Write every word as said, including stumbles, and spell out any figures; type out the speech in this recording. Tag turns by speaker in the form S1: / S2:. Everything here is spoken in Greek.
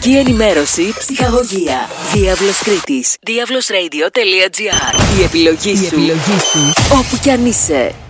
S1: Επαγγελματική ενημέρωση, ψυχαγωγία. Διάβλος Κρήτης. διάβλος radio τελεία τζι άρ. Η επιλογή σου, η επιλογή σου, όπου κι αν είσαι.